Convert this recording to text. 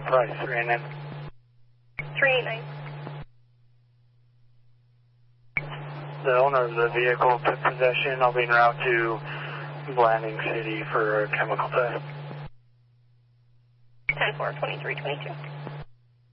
price? 389. 389. The owner of the vehicle took possession. I'll be en route to Blanding City for a chemical test. 10-4, 2322.